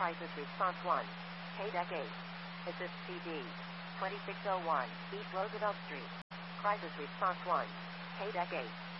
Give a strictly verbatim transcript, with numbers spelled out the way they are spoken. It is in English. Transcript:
Crisis Response one. K-Deck eight. Assist C D. twenty-six oh one. East Roosevelt Street. Crisis Response one. K-Deck eight.